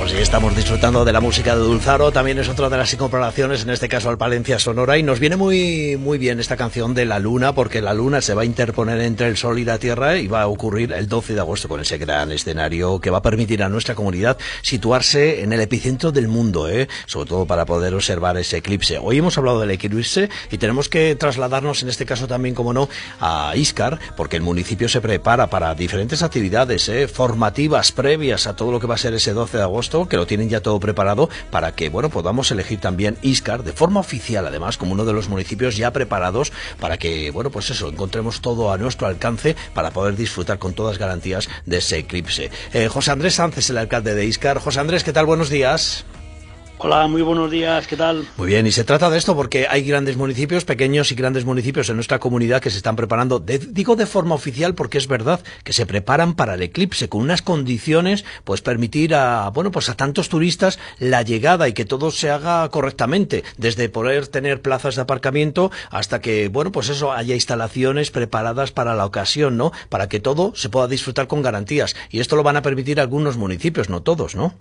Pues sí, estamos disfrutando de la música de Dulzaro, también es otra de las incorporaciones, en este caso al Palencia Sonora, y nos viene muy bien esta canción de la Luna, porque la Luna se va a interponer entre el Sol y la Tierra y va a ocurrir el 12 de agosto con ese gran escenario que va a permitir a nuestra comunidad situarse en el epicentro del mundo, sobre todo para poder observar ese eclipse. Hoy hemos hablado del eclipse y tenemos que trasladarnos en este caso también, como no, a Íscar, porque el municipio se prepara para diferentes actividades formativas previas a todo lo que va a ser ese 12 de agosto, que lo tienen ya todo preparado para que, bueno, podamos elegir también Íscar de forma oficial, además, como uno de los municipios ya preparados para que, bueno, pues eso, encontremos todo a nuestro alcance para poder disfrutar con todas garantías de ese eclipse. José Andrés Sánchez es el alcalde de Íscar. José Andrés, ¿qué tal? Buenos días. Hola, muy buenos días, ¿qué tal? Muy bien, y se trata de esto porque hay grandes municipios, pequeños y grandes municipios en nuestra comunidad que se están preparando, digo de forma oficial porque es verdad que se preparan para el eclipse con unas condiciones, pues permitir a tantos turistas la llegada y que todo se haga correctamente, desde poder tener plazas de aparcamiento hasta que, bueno, pues eso, haya instalaciones preparadas para la ocasión, ¿no? Para que todo se pueda disfrutar con garantías, y esto lo van a permitir algunos municipios, no todos, ¿no?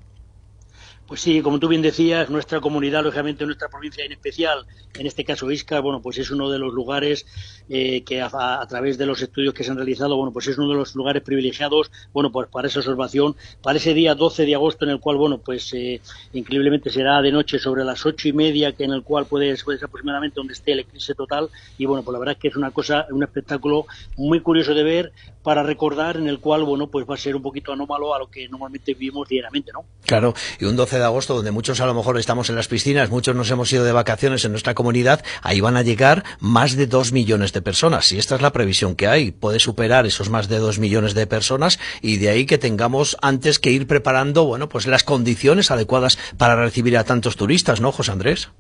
Pues sí, como tú bien decías, nuestra comunidad, lógicamente nuestra provincia en especial, en este caso Íscar, bueno, pues es uno de los lugares que a través de los estudios que se han realizado, bueno, pues es uno de los lugares privilegiados, bueno, pues para esa observación, para ese día 12 de agosto en el cual, bueno, pues increíblemente será de noche sobre las 8:30, que en el cual puede ser aproximadamente donde esté el eclipse total, y bueno, pues la verdad es que es una cosa, un espectáculo muy curioso de ver, para recordar, en el cual, bueno, pues va a ser un poquito anómalo a lo que normalmente vivimos diariamente, ¿no? Claro, y un 12 de agosto donde muchos a lo mejor estamos en las piscinas, muchos nos hemos ido de vacaciones en nuestra comunidad, ahí van a llegar más de 2 millones de personas, y esta es la previsión que hay, puede superar esos más de 2 millones de personas, y de ahí que tengamos antes que ir preparando, bueno, pues las condiciones adecuadas para recibir a tantos turistas, ¿no, José Andrés?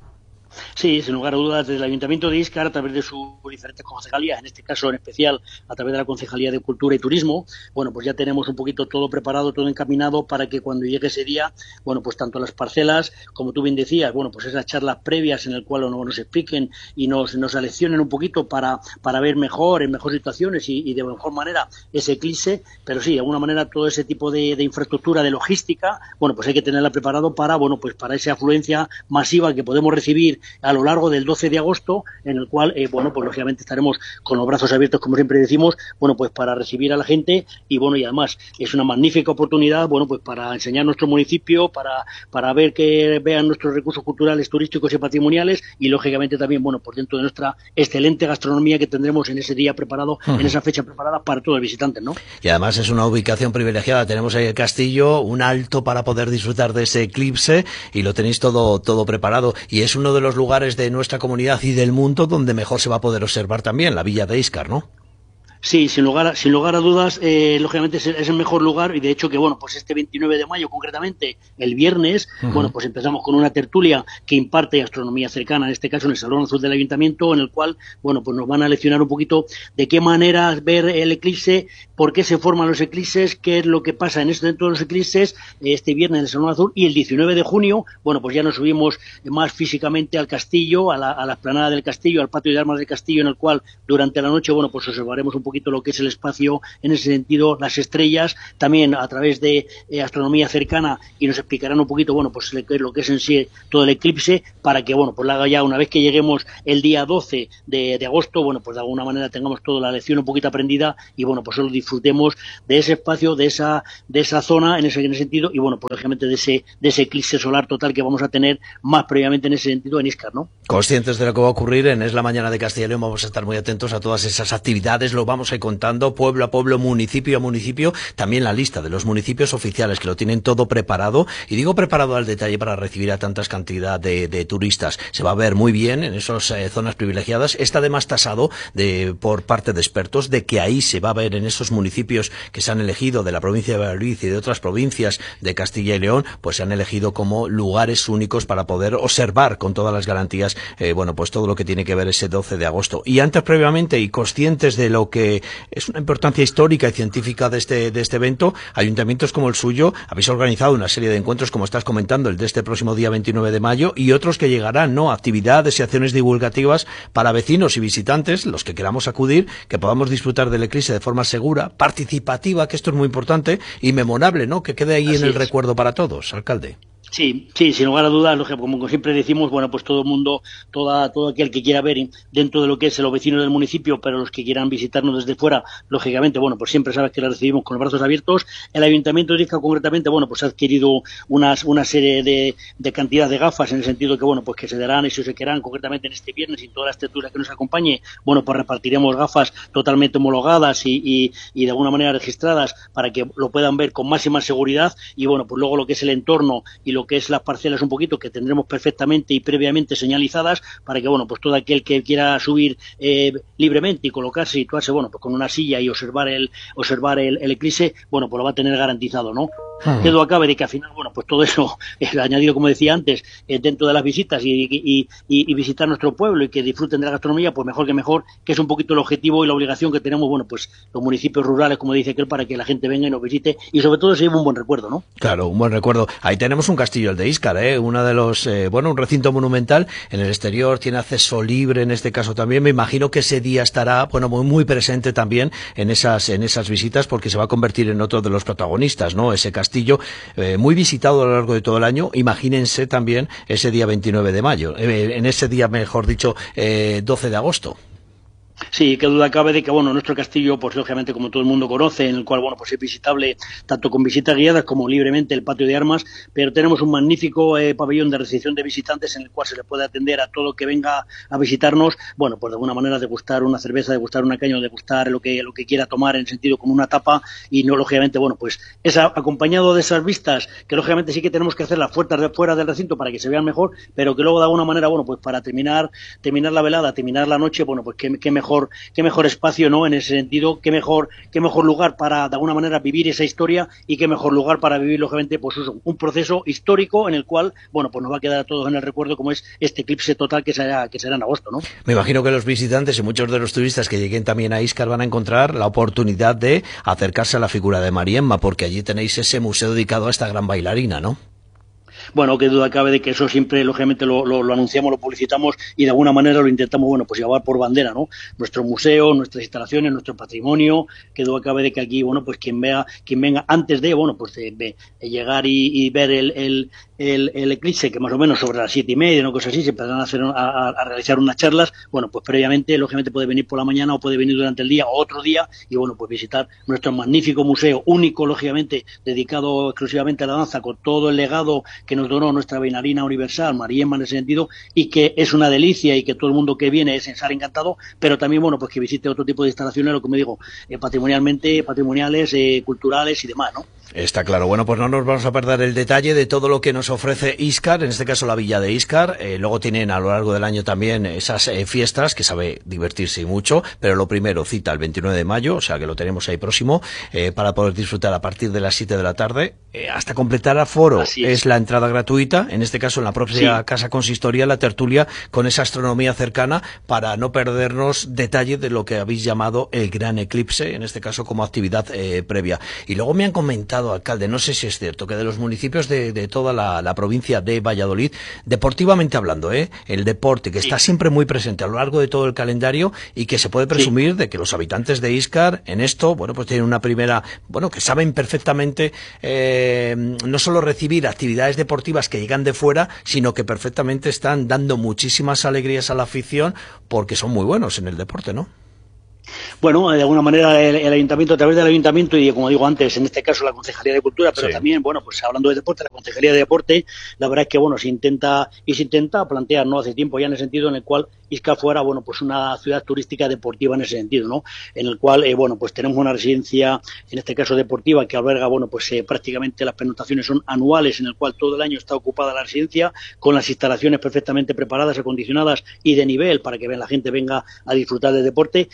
Sí, sin lugar a dudas, desde el Ayuntamiento de Íscar, a través de sus diferentes concejalías, en este caso en especial a través de la Concejalía de Cultura y Turismo, bueno, pues ya tenemos un poquito todo preparado, todo encaminado para que cuando llegue ese día, bueno, pues tanto las parcelas, como tú bien decías, bueno, pues esas charlas previas en el cual nos expliquen y nos aleccionen un poquito para ver mejor, en mejores situaciones y de mejor manera ese eclipse, pero sí, de alguna manera todo ese tipo de infraestructura, de logística, bueno, pues hay que tenerla preparado para, bueno, pues para esa afluencia masiva que podemos recibir a lo largo del 12 de agosto, en el cual, bueno, pues lógicamente estaremos con los brazos abiertos, como siempre decimos, bueno, pues para recibir a la gente, y bueno, y además es una magnífica oportunidad, bueno, pues para enseñar nuestro municipio, para ver que vean nuestros recursos culturales, turísticos y patrimoniales, y lógicamente también, bueno, por dentro de nuestra excelente gastronomía que tendremos en ese día preparado, en esa fecha preparada para todos los visitantes, ¿no? Y además es una ubicación privilegiada, tenemos ahí el castillo, un alto para poder disfrutar de ese eclipse, y lo tenéis todo preparado, y es uno de los lugares de nuestra comunidad y del mundo donde mejor se va a poder observar también la villa de Íscar, ¿no? Sí, sin lugar a dudas, lógicamente es el mejor lugar, y de hecho que, bueno, pues este 29 de mayo concretamente, el viernes, bueno, pues empezamos con una tertulia que imparte astronomía cercana, en este caso en el Salón Azul del Ayuntamiento, en el cual, bueno, pues nos van a leccionar un poquito de qué manera ver el eclipse, por qué se forman los eclipses, qué es lo que pasa dentro de los eclipses, este viernes en el Salón Azul, y el 19 de junio, bueno, pues ya nos subimos más físicamente al castillo, a la explanada del castillo, al patio de armas del castillo, en el cual durante la noche, bueno, pues observaremos un poquito lo que es el espacio, en ese sentido, las estrellas, también a través de astronomía cercana, y nos explicarán un poquito, bueno, pues lo que es en sí todo el eclipse, para que, bueno, pues la haga ya una vez que lleguemos el día 12 de agosto, bueno, pues de alguna manera tengamos toda la lección un poquito aprendida, y bueno, pues solo disfrutemos de ese espacio, de esa zona, en ese sentido, y bueno, pues lógicamente de ese eclipse solar total que vamos a tener más previamente en ese sentido en Íscar, ¿no? Conscientes de lo que va a ocurrir en Es la Mañana de Castilla y León, vamos a estar muy atentos a todas esas actividades, lo vamos a ir contando pueblo a pueblo, municipio a municipio, también la lista de los municipios oficiales que lo tienen todo preparado, y digo preparado al detalle para recibir a tantas cantidad de turistas. Se va a ver muy bien en esas zonas privilegiadas. Está además tasado por parte de expertos de que ahí se va a ver en esos municipios que se han elegido de la provincia de Valladolid y de otras provincias de Castilla y León, pues se han elegido como lugares únicos para poder observar con todas las garantías, bueno, pues todo lo que tiene que ver ese 12 de agosto. Y antes, previamente, y conscientes de lo que porque es una importancia histórica y científica de este evento. Ayuntamientos como el suyo habéis organizado una serie de encuentros, como estás comentando, el de este próximo día 29 de mayo, y otros que llegarán, ¿no? Actividades y acciones divulgativas para vecinos y visitantes, los que queramos acudir, que podamos disfrutar del eclipse de forma segura, participativa, que esto es muy importante, y memorable, ¿no? Que quede ahí en el recuerdo para todos, alcalde. Sí, sí, sin lugar a dudas, como siempre decimos, bueno, pues todo el mundo, todo aquel que quiera ver dentro de lo que es los vecinos del municipio, pero los que quieran visitarnos desde fuera, lógicamente, bueno, pues siempre sabes que la recibimos con los brazos abiertos. El Ayuntamiento de Izca, concretamente, bueno, pues ha adquirido una serie de cantidad de gafas, en el sentido que, bueno, pues que se darán y se quedarán concretamente en este viernes, y toda la estructura que nos acompañe, bueno, pues repartiremos gafas totalmente homologadas y de alguna manera registradas para que lo puedan ver con máxima seguridad. Y bueno, pues luego lo que es el entorno y lo que es las parcelas un poquito, que tendremos perfectamente y previamente señalizadas para que, bueno, pues todo aquel que quiera subir libremente y colocarse, situarse, bueno, pues con una silla y observar el eclipse, bueno, pues lo va a tener garantizado, ¿no? Quedo a cabe de que al final, bueno, pues todo eso, añadido, como decía antes, dentro de las visitas y visitar nuestro pueblo y que disfruten de la gastronomía, pues mejor, que es un poquito el objetivo y la obligación que tenemos, bueno, pues los municipios rurales, como dice aquel, para que la gente venga y nos visite y sobre todo se lleve un buen recuerdo, ¿no? Claro, un buen recuerdo. Ahí tenemos un castillo, el de Íscar, uno de los, un recinto monumental en el exterior, tiene acceso libre en este caso también. Me imagino que ese día estará, bueno, muy presente también en esas visitas, porque se va a convertir en otro de los protagonistas, ¿no? Ese castillo, muy visitado a lo largo de todo el año. Imagínense también ese día 29 de mayo, en ese día, mejor dicho, 12 de agosto. Sí, que duda cabe de que, bueno, nuestro castillo, pues lógicamente, como todo el mundo conoce, en el cual, bueno, pues es visitable tanto con visitas guiadas como libremente el patio de armas, pero tenemos un magnífico pabellón de recepción de visitantes en el cual se le puede atender a todo que venga a visitarnos, bueno, pues de alguna manera degustar una cerveza, degustar una caña, degustar lo que quiera tomar, en el sentido como una tapa, y no, lógicamente, bueno, pues es acompañado de esas vistas, que lógicamente sí que tenemos que hacerlas fuera del recinto para que se vean mejor, pero que luego de alguna manera, bueno, pues para terminar la velada, terminar la noche, bueno, pues qué mejor espacio, ¿no? En ese sentido, qué mejor lugar para de alguna manera vivir esa historia, y qué mejor lugar para vivir, lógicamente, pues un proceso histórico en el cual, bueno, pues nos va a quedar a todos en el recuerdo, como es este eclipse total que será en agosto, ¿no? Me imagino que los visitantes y muchos de los turistas que lleguen también a Íscar van a encontrar la oportunidad de acercarse a la figura de Mariemma, porque allí tenéis ese museo dedicado a esta gran bailarina, ¿no? Bueno, que duda cabe de que eso siempre, lógicamente, lo anunciamos, lo publicitamos y de alguna manera lo intentamos, bueno, pues llevar por bandera, ¿no? Nuestro museo, nuestras instalaciones, nuestro patrimonio, que duda cabe de que aquí, bueno, pues quien venga antes de, bueno, pues de llegar y ver el eclipse, que más o menos sobre las 7:30, una cosa así, se empezarán a realizar unas charlas, bueno, pues previamente, lógicamente, puede venir por la mañana o puede venir durante el día o otro día y, bueno, pues visitar nuestro magnífico museo, único, lógicamente, dedicado exclusivamente a la danza, con todo el legado que nos donó nuestra bailarina universal, Mariemma, en ese sentido, y que es una delicia y que todo el mundo que viene es sale encantado, pero también, bueno, pues que visite otro tipo de instalaciones, lo que me digo, patrimoniales, culturales y demás, ¿no? Está claro. Bueno, pues no nos vamos a perder el detalle de todo lo que nos ofrece Íscar, en este caso la villa de Íscar. Luego tienen a lo largo del año también esas fiestas, que sabe divertirse y mucho, pero lo primero, cita el 29 de mayo, o sea que lo tenemos ahí próximo, para poder disfrutar a partir de las 7 de la tarde. Hasta completar aforo es la entrada gratuita, en este caso en la propia casa consistorial, la tertulia con esa astronomía cercana, para no perdernos detalle de lo que habéis llamado el gran eclipse, en este caso como actividad previa. Y luego me han comentado, alcalde, no sé si es cierto, que de los municipios de toda la provincia de Valladolid, deportivamente hablando, el deporte que está siempre muy presente a lo largo de todo el calendario, y que se puede presumir de que los habitantes de Íscar en esto, bueno, pues tienen una primera, bueno, que saben perfectamente no solo recibir actividades deportivas que llegan de fuera, sino que perfectamente están dando muchísimas alegrías a la afición, porque son muy buenos en el deporte, ¿no? Bueno, de alguna manera el ayuntamiento, a través del ayuntamiento y, como digo antes, en este caso la Concejalía de Cultura, pero también, bueno, pues hablando de deporte, la Concejalía de Deporte, la verdad es que, bueno, se intenta plantear, ¿no? Hace tiempo ya, en el sentido en el cual Íscar fuera, bueno, pues una ciudad turística deportiva, en ese sentido, ¿no? En el cual, bueno, pues tenemos una residencia, en este caso deportiva, que alberga, bueno, pues prácticamente las pernoctaciones son anuales, en el cual todo el año está ocupada la residencia, con las instalaciones perfectamente preparadas, acondicionadas y de nivel, para que la gente venga a disfrutar del deporte. Y luego,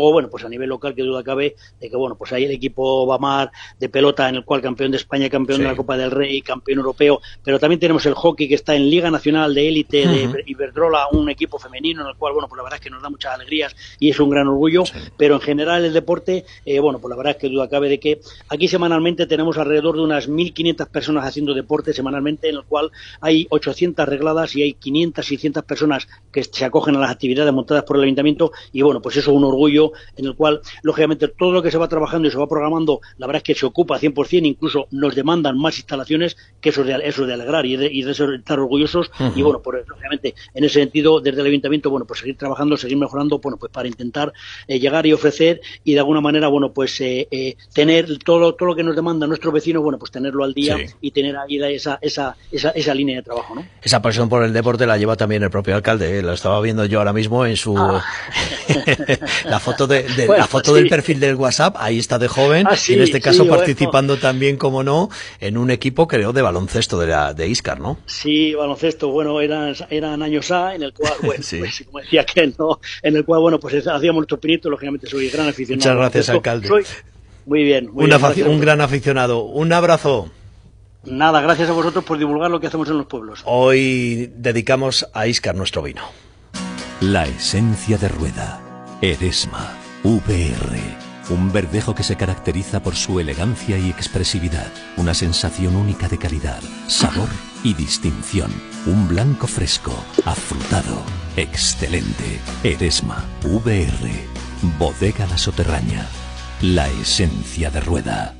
luego, bueno, pues a nivel local, que duda cabe de que, bueno, pues hay el equipo Bamar de pelota, en el cual campeón de España, campeón de la Copa del Rey, campeón europeo, pero también tenemos el hockey, que está en Liga Nacional de Élite de Iberdrola, un equipo femenino en el cual, bueno, pues la verdad es que nos da muchas alegrías y es un gran orgullo, pero en general el deporte, bueno, pues la verdad es que duda cabe de que aquí semanalmente tenemos alrededor de unas 1.500 personas haciendo deporte semanalmente, en el cual hay 800 regladas y hay 500, 600 personas que se acogen a las actividades montadas por el ayuntamiento, y bueno, pues eso es un orgullo en el cual, lógicamente, todo lo que se va trabajando y se va programando, la verdad es que se ocupa 100%, incluso nos demandan más instalaciones, que eso es de alegrar y de eso estar orgullosos, y bueno, pues lógicamente, en ese sentido, desde el ayuntamiento, bueno, pues seguir trabajando, seguir mejorando, bueno, pues para intentar llegar y ofrecer, y de alguna manera, bueno, pues tener todo lo que nos demandan nuestros vecinos, bueno, pues tenerlo al día y tener ahí esa línea de trabajo, ¿no? Esa pasión por el deporte la lleva también el propio alcalde, lo estaba viendo yo ahora mismo en su la foto la foto del perfil del WhatsApp, ahí está de joven, y en este caso participando también, como no, en un equipo, creo, de baloncesto de Íscar, ¿no? Sí, baloncesto, bueno, eran años A, en el cual, bueno, pues, como decía que no, en el cual, bueno, pues hacíamos nuestro pinito, lógicamente soy gran aficionado. Muchas gracias, alcalde. Muy bien. Un gran aficionado. Un abrazo. Nada, gracias a vosotros por divulgar lo que hacemos en los pueblos. Hoy dedicamos a Íscar nuestro vino. La esencia de Rueda. Eresma. VR. Un verdejo que se caracteriza por su elegancia y expresividad. Una sensación única de calidad, sabor y distinción. Un blanco fresco, afrutado, excelente. Eresma. VR. Bodega La Soterraña. La esencia de Rueda.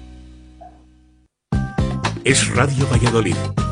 Es Radio Valladolid,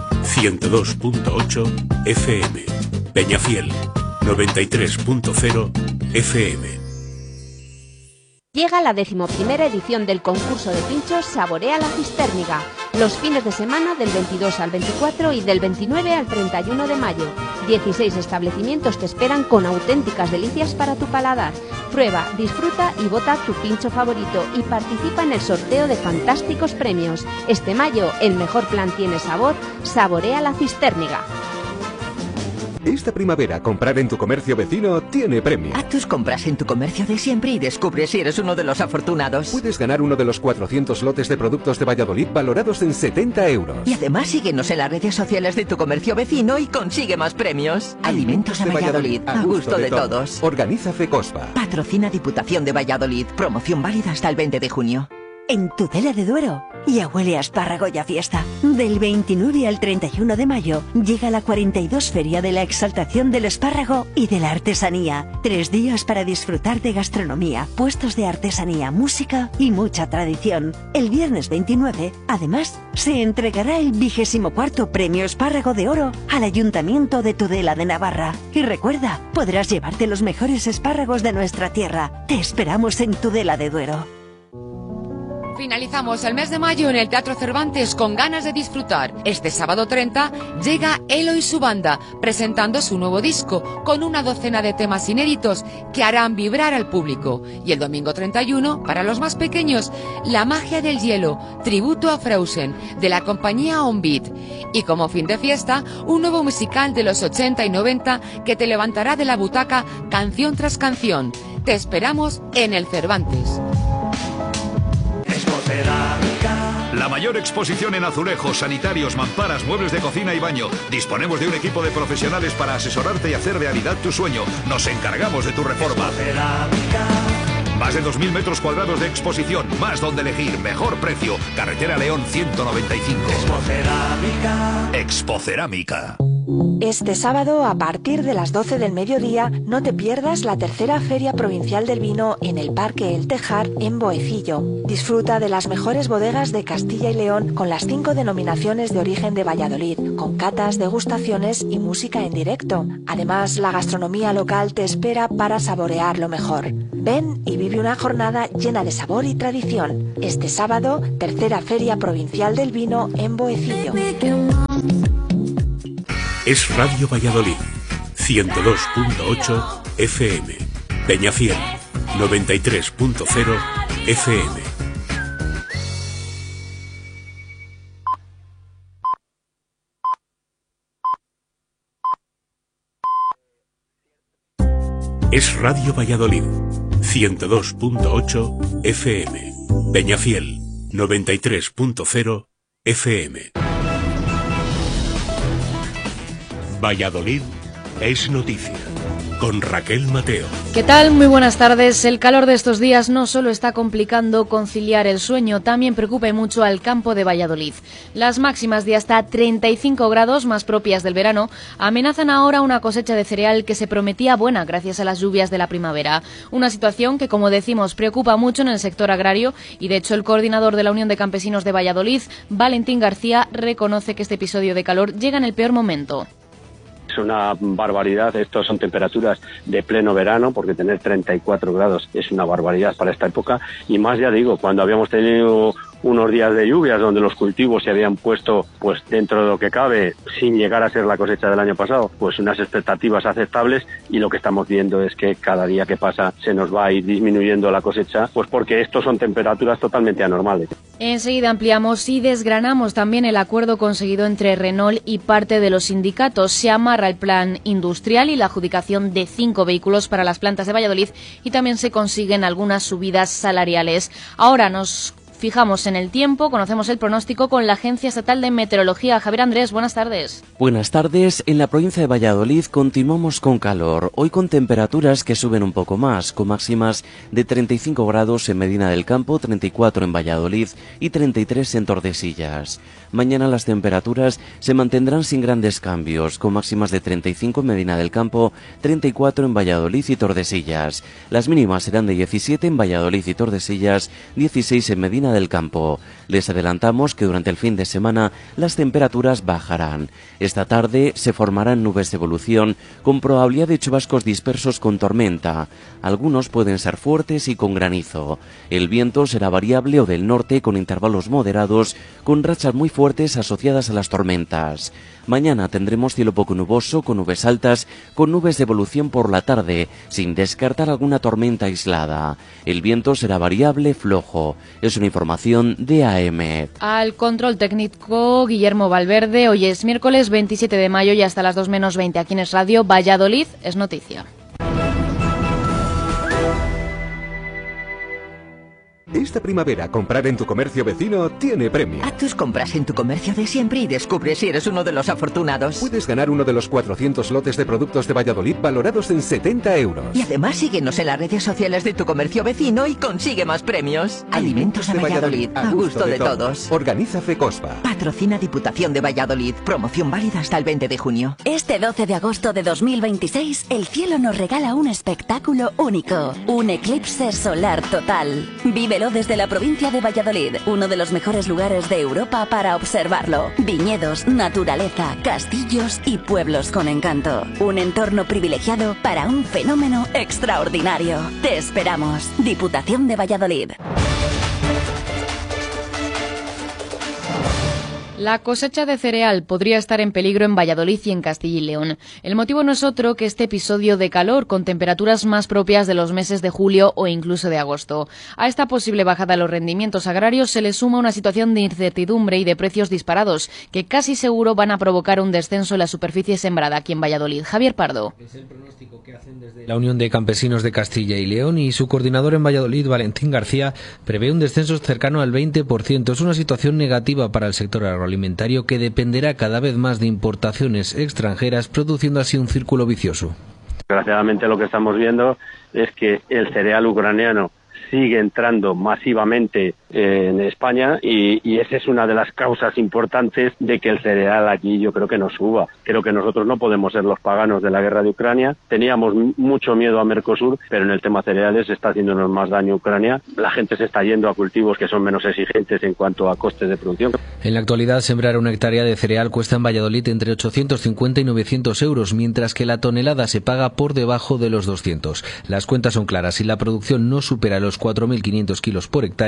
102.8 FM. Peñafiel, 93.0 FM. Llega la 11ª edición del concurso de pinchos Saborea la Cistérniga, los fines de semana del 22 al 24 y del 29 al 31 de mayo. 16 establecimientos te esperan con auténticas delicias para tu paladar. Prueba, disfruta y vota tu pincho favorito y participa en el sorteo de fantásticos premios. Este mayo, el mejor plan tiene sabor, Saborea la Cistérniga. Esta primavera, comprar en tu comercio vecino tiene premio. Haz tus compras en tu comercio de siempre y descubre si eres uno de los afortunados. Puedes ganar uno de los 400 lotes de productos de Valladolid valorados en 70 euros. Y además síguenos en las redes sociales de tu comercio vecino y consigue más premios. Alimentos de Valladolid, a gusto de todos. Organiza FECOSPA. Patrocina Diputación de Valladolid. Promoción válida hasta el 20 de junio. En Tudela de Duero ya huele a espárrago y a fiesta. Del 29 al 31 de mayo llega la 42 Feria de la Exaltación del Espárrago y de la Artesanía. 3 días para disfrutar de gastronomía, puestos de artesanía, música y mucha tradición. El viernes 29, además, se entregará el 24º Premio Espárrago de Oro al Ayuntamiento de Tudela de Navarra. Y recuerda, podrás llevarte los mejores espárragos de nuestra tierra. Te esperamos en Tudela de Duero. Finalizamos el mes de mayo en el Teatro Cervantes con ganas de disfrutar. Este sábado 30 llega Elo y su banda presentando su nuevo disco con una docena de temas inéditos que harán vibrar al público. Y el domingo 31, para los más pequeños, La magia del hielo, tributo a Frozen, de la compañía On Beat. Y como fin de fiesta, un nuevo musical de los 80 y 90 que te levantará de la butaca canción tras canción. Te esperamos en el Cervantes. La mayor exposición en azulejos, sanitarios, mamparas, muebles de cocina y baño. Disponemos de un equipo de profesionales para asesorarte y hacer realidad tu sueño. Nos encargamos de tu reforma. Más de 2.000 metros cuadrados de exposición, más donde elegir, mejor precio. Carretera León 195. Expocerámica. Este sábado, a partir de las 12 del mediodía, no te pierdas la tercera Feria Provincial del Vino en el Parque El Tejar, en Boecillo. Disfruta de las mejores bodegas de Castilla y León con las 5 denominaciones de origen de Valladolid, con catas, degustaciones y música en directo. Además, la gastronomía local te espera para saborear lo mejor. Ven y vive una jornada llena de sabor y tradición. Este sábado, tercera Feria Provincial del Vino en Boecillo. Es Radio Valladolid, 102.8 FM. Peñafiel, 93.0 FM. Es Radio Valladolid, 102.8 FM. Peñafiel, 93.0 FM. Valladolid es noticia. Con Raquel Mateo. ¿Qué tal? Muy buenas tardes. El calor de estos días no solo está complicando conciliar el sueño, también preocupa mucho al campo de Valladolid. Las máximas de hasta 35 grados, más propias del verano, amenazan ahora una cosecha de cereal que se prometía buena gracias a las lluvias de la primavera. Una situación que, como decimos, preocupa mucho en el sector agrario y, de hecho, el coordinador de la Unión de Campesinos de Valladolid, Valentín García, reconoce que este episodio de calor llega en el peor momento. Es una barbaridad, estos son temperaturas de pleno verano, porque tener 34 grados es una barbaridad para esta época, y más, ya digo, cuando habíamos tenido unos días de lluvias donde los cultivos se habían puesto pues dentro de lo que cabe, sin llegar a ser la cosecha del año pasado, pues unas expectativas aceptables, y lo que estamos viendo es que cada día que pasa se nos va a ir disminuyendo la cosecha, pues porque estos son temperaturas totalmente anormales. Enseguida ampliamos y desgranamos también el acuerdo conseguido entre Renault y parte de los sindicatos. Se amarra el plan industrial y la adjudicación de 5 vehículos para las plantas de Valladolid, y también se consiguen algunas subidas salariales. Ahora nos fijamos en el tiempo, conocemos el pronóstico con la Agencia Estatal de Meteorología. Javier Andrés, buenas tardes. Buenas tardes. En la provincia de Valladolid continuamos con calor, hoy con temperaturas que suben un poco más, con máximas de 35 grados en Medina del Campo, 34 en Valladolid y 33 en Tordesillas. Mañana las temperaturas se mantendrán sin grandes cambios, con máximas de 35 en Medina del Campo, 34 en Valladolid y Tordesillas. Las mínimas serán de 17 en Valladolid y Tordesillas, 16 en Medina del Campo. Les adelantamos que durante el fin de semana las temperaturas bajarán. Esta tarde se formarán nubes de evolución con probabilidad de chubascos dispersos con tormenta. Algunos pueden ser fuertes y con granizo. El viento será variable o del norte con intervalos moderados, con rachas muy fuertes asociadas a las tormentas. Mañana tendremos cielo poco nuboso con nubes altas, con nubes de evolución por la tarde, sin descartar alguna tormenta aislada. El viento será variable, flojo. Es una información de AEMET. Al control técnico Guillermo Valverde. Hoy es miércoles 27 de mayo y hasta las 2 menos 20 aquí en Es Radio. Valladolid es noticia. Esta primavera, comprar en tu comercio vecino tiene premio. Haz tus compras en tu comercio de siempre y descubre si eres uno de los afortunados. Puedes ganar uno de los 400 lotes de productos de Valladolid valorados en 70 euros. Y además síguenos en las redes sociales de tu comercio vecino y consigue más premios. Alimentos de Valladolid, a gusto de todos. Organiza FECOSPA. Patrocina Diputación de Valladolid. Promoción válida hasta el 20 de junio. Este 12 de agosto de 2026, el cielo nos regala un espectáculo único. Un eclipse solar total. Vívelo desde la provincia de Valladolid, uno de los mejores lugares de Europa para observarlo. Viñedos, naturaleza, castillos y pueblos con encanto. Un entorno privilegiado para un fenómeno extraordinario. Te esperamos. Diputación de Valladolid. La cosecha de cereal podría estar en peligro en Valladolid y en Castilla y León. El motivo no es otro que este episodio de calor, con temperaturas más propias de los meses de julio o incluso de agosto. A esta posible bajada de los rendimientos agrarios se le suma una situación de incertidumbre y de precios disparados, que casi seguro van a provocar un descenso en la superficie sembrada aquí en Valladolid. Javier Pardo. Es el pronóstico que hacen desde la Unión de Campesinos de Castilla y León, y su coordinador en Valladolid, Valentín García, prevé un descenso cercano al 20%. Es una situación negativa para el sector agroalimentario, que dependerá cada vez más de importaciones extranjeras, produciendo así un círculo vicioso. Desgraciadamente lo que estamos viendo es que el cereal ucraniano sigue entrando masivamente en España y esa es una de las causas importantes de que el cereal aquí yo creo que no suba. Creo que nosotros no podemos ser los paganos de la guerra de Ucrania. Teníamos mucho miedo a Mercosur, pero en el tema cereales está haciéndonos más daño Ucrania. La gente se está yendo a cultivos que son menos exigentes en cuanto a costes de producción. En la actualidad, sembrar una hectárea de cereal cuesta en Valladolid entre 850 y 900 euros, mientras que la tonelada se paga por debajo de los 200. Las cuentas son claras. Si la producción no supera los 4.500 kilos por hectárea, el agricultor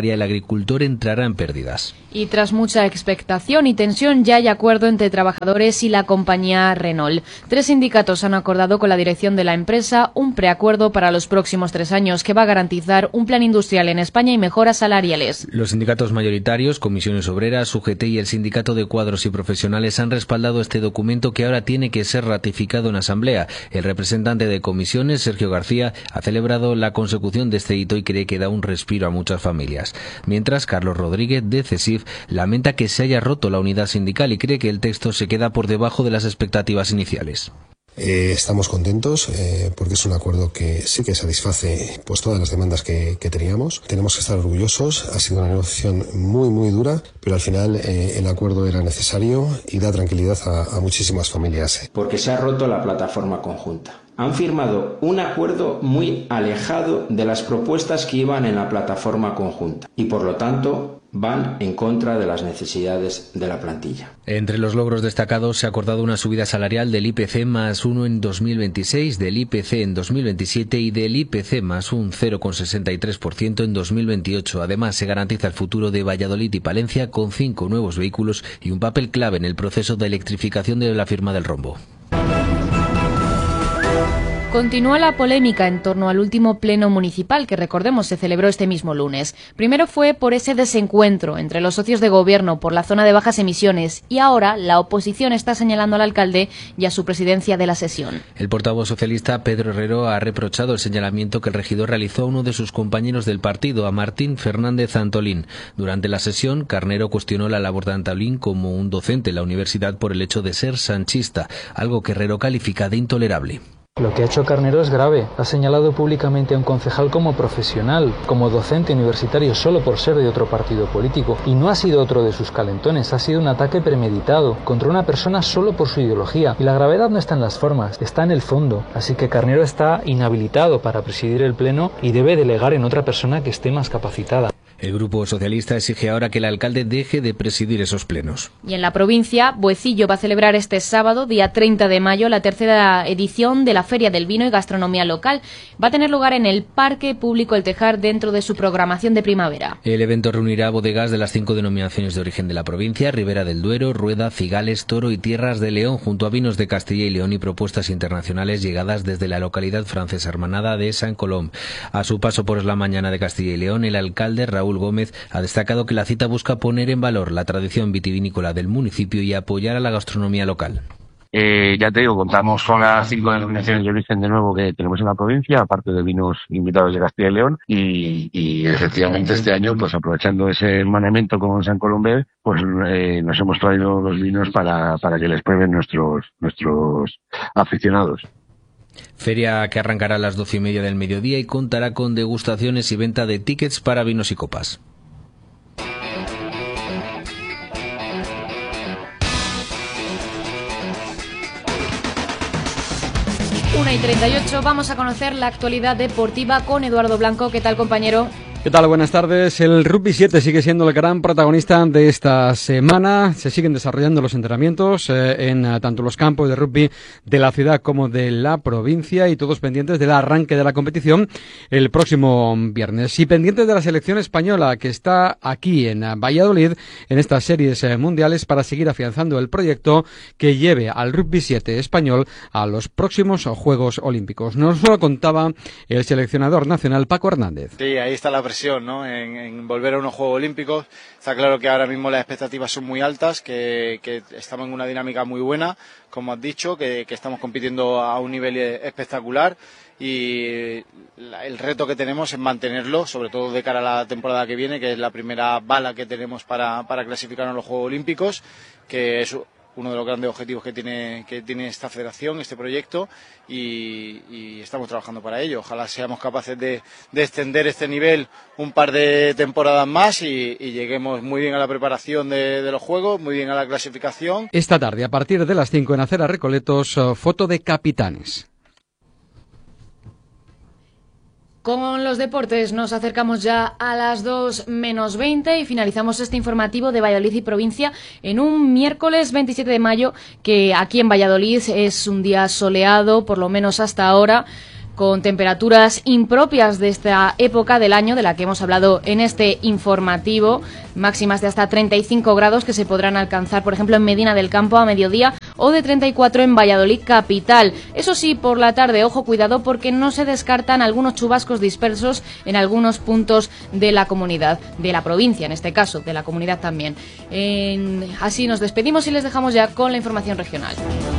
agricultor entrará en pérdidas. Y tras mucha expectación y tensión, ya hay acuerdo entre trabajadores y la compañía Renault. 3 sindicatos han acordado con la dirección de la empresa un preacuerdo para los próximos 3 años que va a garantizar un plan industrial en España y mejoras salariales. Los sindicatos mayoritarios, Comisiones Obreras, UGT y el Sindicato de Cuadros y Profesionales han respaldado este documento que ahora tiene que ser ratificado en Asamblea. El representante de Comisiones, Sergio García, ha celebrado la consecución de este hito y cree que da un respiro a muchas familias. Mientras, Carlos Rodríguez, de CESIF, lamenta que se haya roto la unidad sindical y cree que el texto se queda por debajo de las expectativas iniciales. Estamos contentos porque es un acuerdo que sí que satisface pues todas las demandas que teníamos. Tenemos que estar orgullosos, ha sido una negociación muy dura, pero al final el acuerdo era necesario y da tranquilidad a muchísimas familias. Porque se ha roto la plataforma conjunta. Han firmado un acuerdo muy alejado de las propuestas que iban en la plataforma conjunta y por lo tanto van en contra de las necesidades de la plantilla. Entre los logros destacados se ha acordado una subida salarial del IPC más 1 en 2026, del IPC en 2027 y del IPC más un 0,63% en 2028. Además, se garantiza el futuro de Valladolid y Palencia con 5 nuevos vehículos y un papel clave en el proceso de electrificación de la firma del rombo. Continúa la polémica en torno al último pleno municipal que, recordemos, se celebró este mismo lunes. Primero fue por ese desencuentro entre los socios de gobierno por la zona de bajas emisiones y ahora la oposición está señalando al alcalde y a su presidencia de la sesión. El portavoz socialista Pedro Herrero ha reprochado el señalamiento que el regidor realizó a uno de sus compañeros del partido, a Martín Fernández Antolín. Durante la sesión, Carnero cuestionó la labor de Antolín como un docente en la universidad por el hecho de ser sanchista, algo que Herrero califica de intolerable. Lo que ha hecho Carnero es grave. Ha señalado públicamente a un concejal como profesional, como docente universitario, solo por ser de otro partido político. Y no ha sido otro de sus calentones, ha sido un ataque premeditado contra una persona solo por su ideología. Y la gravedad no está en las formas, está en el fondo. Así que Carnero está inhabilitado para presidir el pleno y debe delegar en otra persona que esté más capacitada. El Grupo Socialista exige ahora que el alcalde deje de presidir esos plenos. Y en la provincia, Boecillo va a celebrar este sábado, día 30 de mayo, la tercera edición de la Feria del Vino y Gastronomía Local. Va a tener lugar en el Parque Público El Tejar dentro de su programación de primavera. El evento reunirá bodegas de las 5 denominaciones de origen de la provincia: Ribera del Duero, Rueda, Cigales, Toro y Tierras de León, junto a vinos de Castilla y León y propuestas internacionales llegadas desde la localidad francesa hermanada de San Colom. A su paso por la mañana de Castilla y León, el alcalde Raúl Gómez ha destacado que la cita busca poner en valor la tradición vitivinícola del municipio y apoyar a la gastronomía local. Ya te digo, contamos con las 5 denominaciones de origen de nuevo que tenemos en la provincia, aparte de vinos invitados de Castilla y León, y efectivamente este año, pues aprovechando ese hermanamiento con San Colombé, pues nos hemos traído los vinos para que les prueben nuestros aficionados. Feria que arrancará a las 12:30 del mediodía y contará con degustaciones y venta de tickets para vinos y copas. Una y 38, vamos a conocer la actualidad deportiva con Eduardo Blanco. ¿Qué tal, compañero? ¿Qué tal? Buenas tardes. El Rugby 7 sigue siendo el gran protagonista de esta semana. Se siguen desarrollando los entrenamientos en tanto los campos de rugby de la ciudad como de la provincia y todos pendientes del arranque de la competición el próximo viernes. Y pendientes de la selección española que está aquí en Valladolid en estas series mundiales para seguir afianzando el proyecto que lleve al Rugby 7 español a los próximos Juegos Olímpicos. Nos lo contaba el seleccionador nacional Paco Hernández. Sí, ahí está la presión, ¿no? En volver a unos Juegos Olímpicos. Está claro que ahora mismo las expectativas son muy altas, que estamos en una dinámica muy buena, como has dicho, que estamos compitiendo a un nivel espectacular y el reto que tenemos es mantenerlo, sobre todo de cara a la temporada que viene, que es la primera bala que tenemos para clasificarnos a los Juegos Olímpicos, que es uno de los grandes objetivos que tiene esta federación, este proyecto, y estamos trabajando para ello. Ojalá seamos capaces de extender este nivel un par de temporadas más y lleguemos muy bien a la preparación de los Juegos, muy bien a la clasificación. Esta tarde, a partir de las 5 en Acera Recoletos, foto de capitanes. Con los deportes nos acercamos ya a las 2:20 y finalizamos este informativo de Valladolid y provincia en un miércoles 27 de mayo que aquí en Valladolid es un día soleado, por lo menos hasta ahora, con temperaturas impropias de esta época del año de la que hemos hablado en este informativo, máximas de hasta 35 grados que se podrán alcanzar, por ejemplo, en Medina del Campo a mediodía o de 34 en Valladolid capital. Eso sí, por la tarde, ojo, cuidado, porque no se descartan algunos chubascos dispersos en algunos puntos de la comunidad, de la provincia en este caso, de la comunidad también. Así nos despedimos y les dejamos ya con la información regional.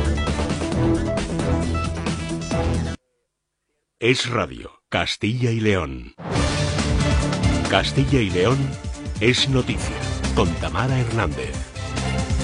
Es Radio, Castilla y León. Castilla y León es noticia, con Tamara Hernández.